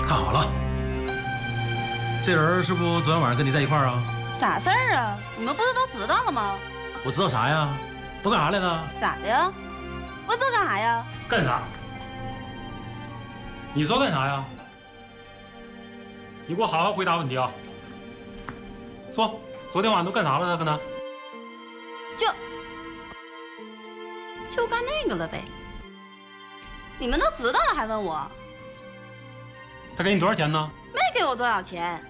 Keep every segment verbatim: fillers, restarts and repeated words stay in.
看好了，这人是不昨天晚上跟你在一块儿啊？ 啥事儿啊？你们不是都知道了吗？ 我知道啥呀？都干啥来的？ 咋的呀？我这干啥呀？ 干啥？你说干啥呀？你给我好好回答问题啊！说，昨天晚上都干啥了？他跟他？ 就就干那个了呗。你们都知道了还问我？ 他给你多少钱呢？ 没给我多少钱。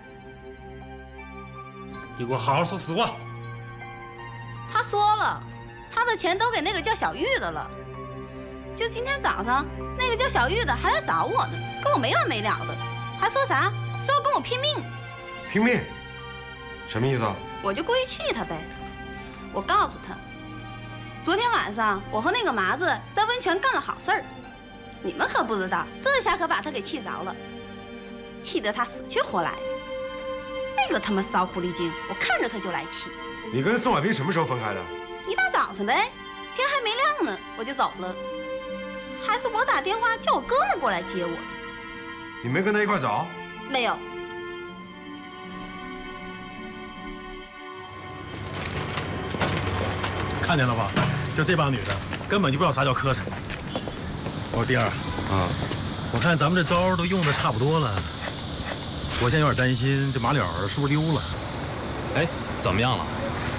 你给我好好说实话。 他说了，他的钱都给那个叫小玉的了。就今天早上，那个叫小玉的还来找我呢，跟我没完没了的，还说啥？说要跟我拼命。 拼命？什么意思啊？ 我就故意气他呗。我告诉他，昨天晚上我和那个麻子在温泉干了好事儿，你们可不知道，这下可把他给气着了，气得他死去活来的。那个他妈骚狐狸精，我看着他就来气。 你跟宋海平什么时候分开的？ 一大早上呗，天还没亮呢，我就走了。还是我打电话叫我哥们过来接我的。 你没跟他一块走？ 没有。 看见了吧？就这帮女的，根本就不知道啥叫磕碜。我说第二啊，我看咱们这招都用的差不多了，我现在有点担心这马了是不是溜了？ 哎，怎么样了？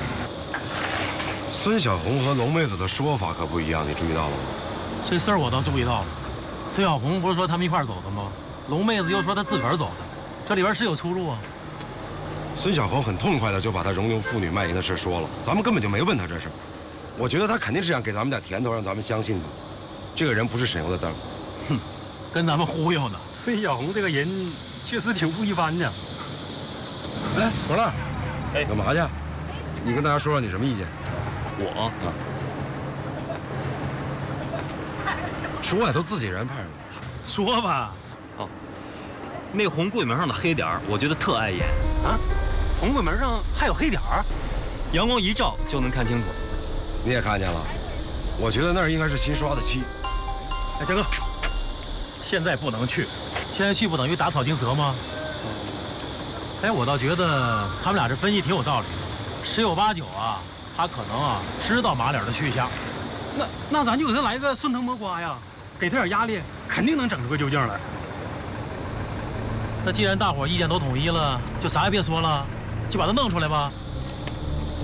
孙小红和龙妹子的说法可不一样，你注意到了吗？ 这事儿我倒注意到了。孙小红不是说他们一块儿走的吗？龙妹子又说她自个儿走的，这里边是有出入啊。 孙小红很痛快的就把她容留妇女卖淫的事说了，咱们根本就没问她这事。我觉得她肯定是想给咱们点甜头，让咱们相信她。这个人不是省油的灯。 哼，跟咱们忽悠呢。孙小红这个人确实挺不一般的。 哎，朵乐， 哎， 干嘛去？你跟大家说说你什么意见？ 我啊，说呀，都自己人派上来。 说吧。 哦，那红柜门上的黑点儿，我觉得特碍眼。 啊，红柜门上还有黑点儿， 阳光一照就能看清楚。 你也看见了？我觉得那儿应该是新刷的漆。 哎，江哥，现在不能去，现在去不等于打草惊蛇吗？哎，我倒觉得他们俩这分析挺有道理，十有八九啊，他可能啊知道马脸的去向。那那咱就给他来个顺藤摸瓜呀，给他点压力，肯定能整出个究竟来。那既然大伙意见都统一了，就啥也别说了，就把他弄出来吧。